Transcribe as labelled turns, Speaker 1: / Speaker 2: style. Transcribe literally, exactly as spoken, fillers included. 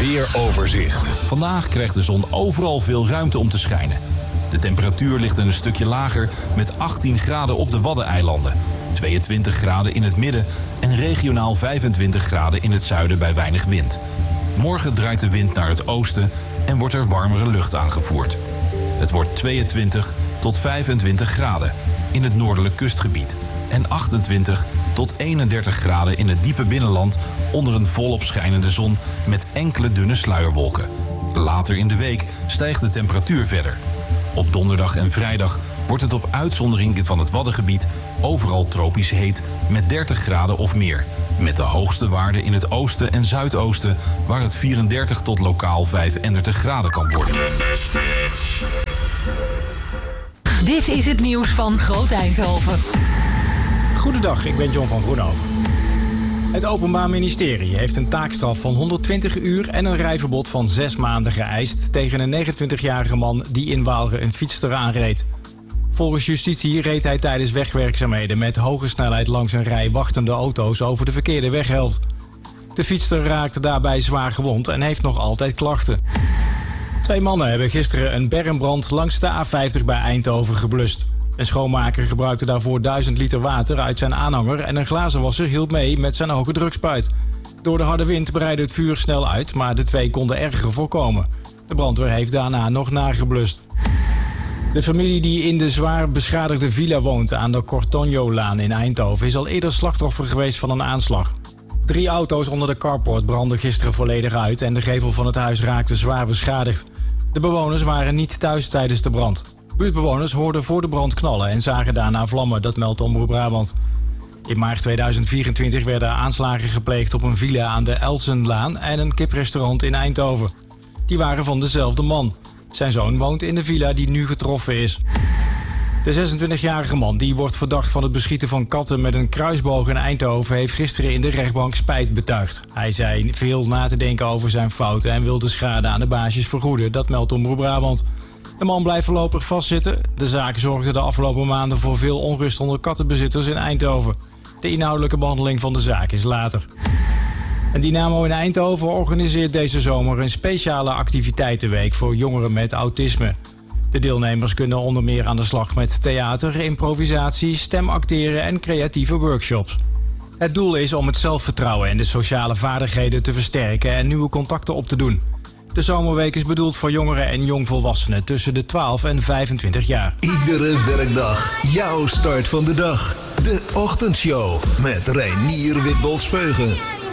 Speaker 1: weeroverzicht.
Speaker 2: Vandaag krijgt de zon overal veel ruimte om te schijnen. De temperatuur ligt een stukje lager met achttien graden op de Waddeneilanden, tweeëntwintig graden in het midden en regionaal vijfentwintig graden in het zuiden bij weinig wind. Morgen draait de wind naar het oosten en wordt er warmere lucht aangevoerd. Het wordt tweeëntwintig tot vijfentwintig graden in het noordelijk kustgebied en achtentwintig tot eenendertig graden in het diepe binnenland onder een volop schijnende zon met enkele dunne sluierwolken. Later in de week stijgt de temperatuur verder. Op donderdag en vrijdag wordt het op uitzondering van het Waddengebied overal tropisch heet met dertig graden of meer. Met de hoogste waarde in het oosten en zuidoosten waar het vierendertig tot lokaal vijfendertig graden kan worden.
Speaker 3: Dit is het nieuws van Groot Eindhoven.
Speaker 4: Goedendag, ik ben John van Vroenhoven. Het Openbaar Ministerie heeft een taakstraf van honderdtwintig uur en een rijverbod van zes maanden geëist tegen een negenentwintigjarige man die in Waalre een fietster aanreed. Volgens justitie reed hij tijdens wegwerkzaamheden met hoge snelheid langs een rij wachtende auto's over de verkeerde weghelft. De fietster raakte daarbij zwaar gewond en heeft nog altijd klachten. Twee mannen hebben gisteren een bermbrand langs de A vijftig bij Eindhoven geblust. Een schoonmaker gebruikte daarvoor duizend liter water uit zijn aanhanger en een glazenwasser hielp mee met zijn hoge drukspuit. Door de harde wind breidde het vuur snel uit, maar de twee konden erger voorkomen. De brandweer heeft daarna nog nageblust. De familie die in de zwaar beschadigde villa woont aan de Cortonio-laan in Eindhoven is al eerder slachtoffer geweest van een aanslag. Drie auto's onder de carport brandden gisteren volledig uit en de gevel van het huis raakte zwaar beschadigd. De bewoners waren niet thuis tijdens de brand. Buurtbewoners hoorden voor de brand knallen en zagen daarna vlammen, dat meldt Omroep Brabant. In maart tweeduizend vierentwintig werden aanslagen gepleegd op een villa aan de Elsenlaan en een kiprestaurant in Eindhoven. Die waren van dezelfde man. Zijn zoon woont in de villa die nu getroffen is. De zesentwintigjarige man, die wordt verdacht van het beschieten van katten met een kruisboog in Eindhoven, heeft gisteren in de rechtbank spijt betuigd. Hij zei veel na te denken over zijn fouten en wil de schade aan de baasjes vergoeden, dat meldt Omroep Brabant. De man blijft voorlopig vastzitten. De zaak zorgde de afgelopen maanden voor veel onrust onder kattenbezitters in Eindhoven. De inhoudelijke behandeling van de zaak is later. En Dynamo in Eindhoven organiseert deze zomer een speciale activiteitenweek voor jongeren met autisme. De deelnemers kunnen onder meer aan de slag met theater, improvisatie, stemacteren en creatieve workshops. Het doel is om het zelfvertrouwen en de sociale vaardigheden te versterken en nieuwe contacten op te doen. De zomerweek is bedoeld voor jongeren en jongvolwassenen tussen de twaalf en vijfentwintig jaar.
Speaker 1: Iedere werkdag jouw start van de dag. De Ochtendshow met Reinier Witbols-Veugen.